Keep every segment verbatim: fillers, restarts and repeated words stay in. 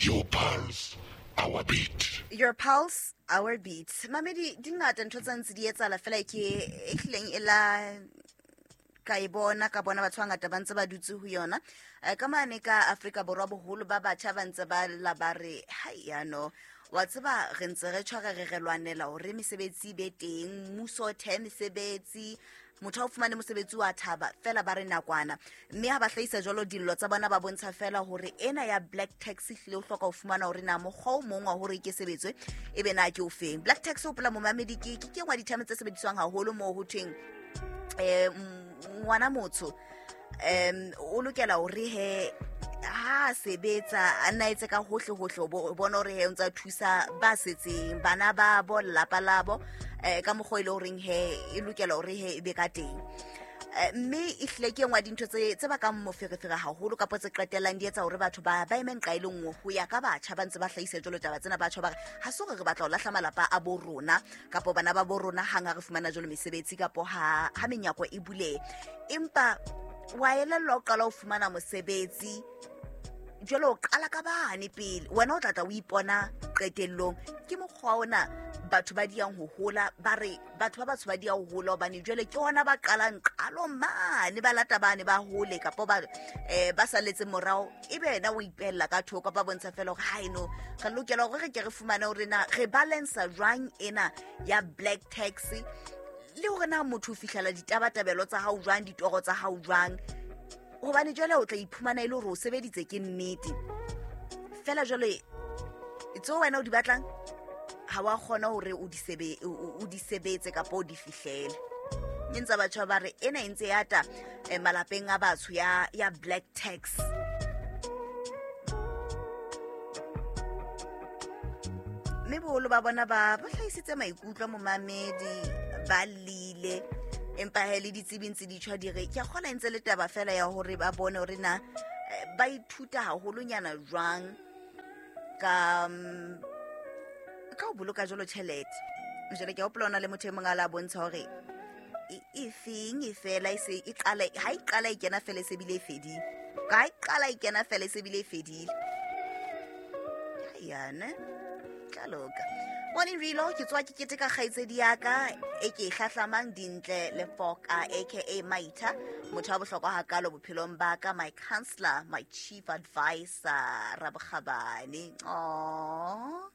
Your pulse, our beat. Your pulse, our beat. Mamedi di ngata ntho tsa ntse di etsala fela ke e hleng ela ka e bona ka bona batho ngata ba ntse ba dutse ho yona ka mane ka Africa borwa boholo ba batjha ba ntse ba la ba re hai yano wa tseba re ntse re tshwara re re lwanela hore mesebetsi be teng muso the mesebetsi motho o fumane mosebetsi wa thaba fela ba re nakwana mme ha ba hlahisa jolo dillo tsa bona ba bontsha fela hore ena ya black tax hle o hloka ho fumana hore na mogho o mongwa hore ke sebetswe ebe na ke o feng black tax o pela mo mamedi ke ke ngwa dithame tse sebediswang haholo mo ho thweng eh ngwana motho em o lokela hore he ha sebetsa a nna etse ka hohle hohle o bona hore he ntsa thusa ba setseng bana ba bo lapa labo eh ka mogho ile horeng he e lokela hore he e be ka teng mme e hle ke ngwa dintho tse tse ba ka moferefere haholo ka potse qetellang di etsa hore batho ba ba emeng qaileng ho ya ka batjha ba ntse ba hlahisa jolo taba tsena batho ba ha so re batla ho lahla malapa a bo rona kapo bana ba bo rona hanga re fumana jolo mesebetsi kapo ha ha menyako e bule empa wa elellwa o qala ho fumana mosebetsi jolo qala ka bane pele wena o tlatla o ipona qetellong ke mokgwa ona batho ba diang ho hola ba re batho ba batho ba dia ho hola hobane jole ke ona ba qalang qalo mane ba lata bane ba hole kapo ba eh ba saletse morao ebe na o ipella ka thoko ba bontsha fela hore ha ino re lokela hore re ke re fumane hore na re balance rang ena ya black tax le hore na motho o fihlela ditabatabelo tsa hao jwang ditoro tsa hao jwang hobane jole o tla iphumana ile hore o sebeditse ke nnete fela jole itso wena o di batlang ha wa khona hore o di sebe o di sebetse ka po di fihlele ntse batho ba re ena ntse yata malapeng a batho ya ya black tax me bolo ba bona ba ba hlaisitse maikutlo mo mamedi ba lile empa hele ditsebintse di tshwa di re ke kgola ntse le taba fela ya hore ba bone hore na ba ithuta haholo nyana jwang ka ka o boloka jolo tšhelete jole ke opla ona le motho mongala bontsha hore e feng e fela e se e qala ha e qala e kena fela se bile fedile ka e qala e kena fela se bile fedile yana kaloka Morning Relo ke tswa ke kete ka kgaitsedi yaka e ke hlahlamang dintle le foka aka Maitha motho wa bohlokwa ha kalo bophelong ba ka my counselor my chief advisor Rabokhabane oh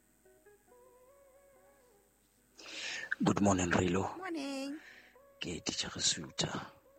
Good morning, Relo. Morning. Ke teacher Suta.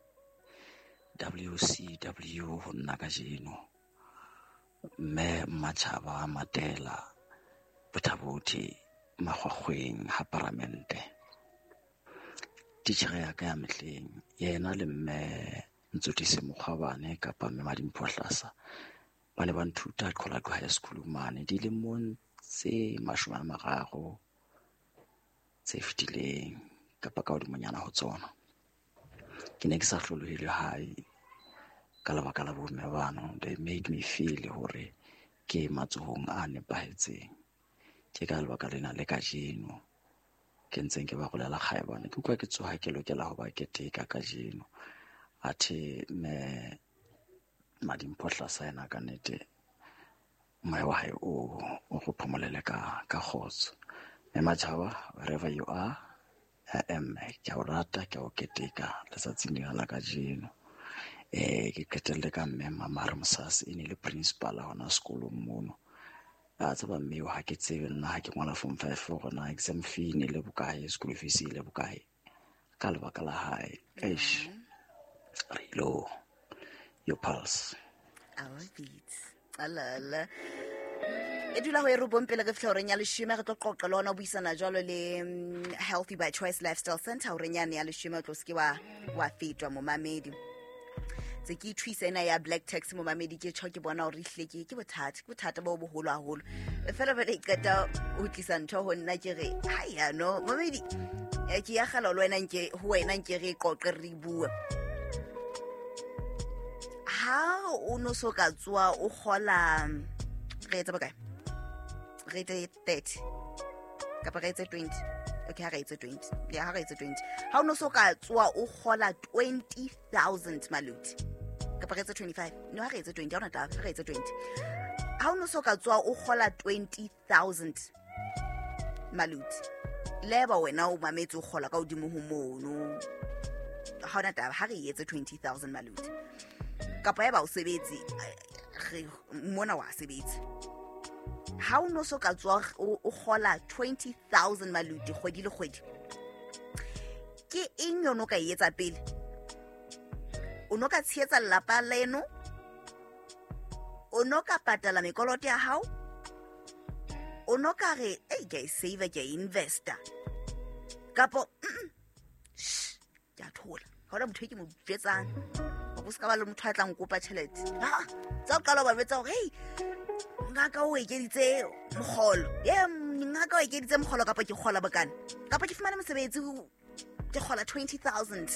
W C W ho nna ka jeno. Me Machaba Matela. Bothabothi magwagweng ha paramente. Teacher ya ka ya mehleng. Yena le mme Ntsotise Mokgabane kapa me Madimphohlasa. Ba ne ba nthuta Qholaqo High School mane di le mon tse mashome a mararo. Tse fitileng kapa ka hodimonyana ho tsona ke ne ke sa hlolohile hae ka lebaka la bomme bano they made me feel hore ke matsohong a nepahetseng ke ka lebaka lena le ka jeno ke ntseng ke ba golela kgaebane ke kwa ke tsoha ke lokela ho ba ke teka ka jeno athe me Madimphohlasa ena ka nete mai wa hae o o go phomolele ka ka khotso Machaba, wherever you are, I am ke o rata ke o keteka letsatsing la ka jeno eh ke ketelle ka mme Mama Ramsas ene le principal hona sekolong mono a tsaba mme o ha ke tsebe nna ha ke ngwana form five gona exam fee ne le bokae school fees le bokae ka lebaka la hae eish Relo your pulse our beat alala e dula ho e robompele ke floreng ya leshome re tlo qoqa lona buisana jalo le Healthy by Choice Lifestyle Center o renyane ya leshome tlo ske wa wa fetwa mo mamedi tse ke thuisa ena ya black tax mo mamedi ke tsho ke bona hore ihleke ke bothata ke bothata bo boholo haholo e fela ba re ikata o tlisa ntho ho nna ke re haya no mamedi e ke ya gala lo wena nke ho wena nke re qoqe re bua ha o no so ka tswa o khola re etsa bakae re etse thirty kapa re etse twenty okay ha re etse twenty ya ha re etse twenty ha o no so ka tswa o khola twenty thousand maluti kapa re etse twenty-five no ha re etse twenty ha ona taba re etse twenty ha o no so ka tswa o gola twenty thousand maluti leba wena o mametse o gola ka odimo ho mono ha ona taba ha re etse twenty thousand maluti kapa ya ba o sebetse re mona wa sebetse ha o no so ka tswa o gola twenty thousand maluti kgwedi le kgwedi ke eng yo no ka etsa pele o no ka tshetsa lapa leno o no ka patala mekoloto ya hao o no ka re ei ke save ke investor kapo ya thola hora motho ke mo jetsang o se ka ba le motho a tlang kopa tšhelete ha tsa ka lo ba betsa hey ngaka o ekeditse mogolo ye ngaka o ekeditse mogolo kapa ke gola bakana kapa ke fumana mosebetsi ke gola twenty thousand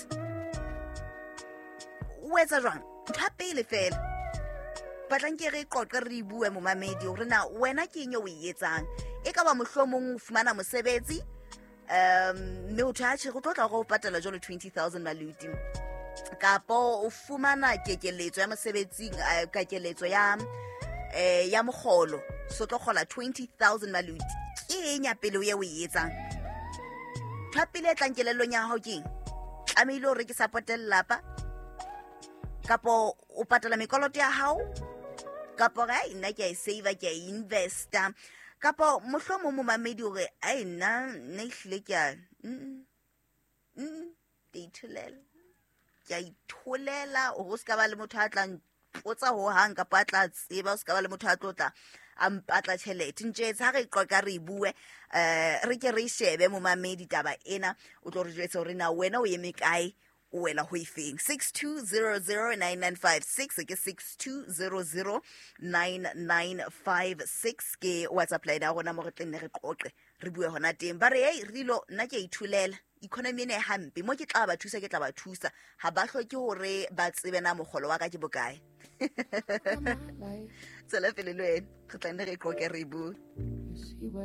o etsa jwang ntha pele fela batlang ke re qoqe re bue mo mamedi hore na wena ke eng o e etsang e ka ba mohlomong o fumana mosebetsi um mme o tla go tlotla go patala jalo twenty thousand maluti kapo o fumana kekeletso ya mosebetsing kekeletso ya eh ya mogolo so tlo gola twenty thousand maluti ke eng ya pele o ye o e etsang thapile tlankelelong ya hao ke tlamehile o re ke supportela lapa kapo o patala mekoloto ya hao kapo ga ina ke save ke investor kapo mohlomo mo mamedi hore ai nna ne hlile ke a mm mm dithulela ke itholela o se ka ba le motho a tlang potsa ho hang ka patla tseba o se ka ba le motho a tlotla a mpatla tšhelete ntse tsa re qoqa re bue eh re ke re shebe mo mamedi taba ena o tlo re jwetsa hore na wena o eme kae o wela ho ifeng six two zero zero nine nine five six ke six two zero zero nine nine five six ke WhatsApp line ya gona mo re tlenne re qoqe re bue hona teng ba re hey rilo nna ke ithulela economy ne hampe mo ke tla ba thusa ke tla ba thusa ha ba hloke hore ba tsebe na mogolo wa ka ke bokae tsela pele le wena re tla nne re qoqe re bue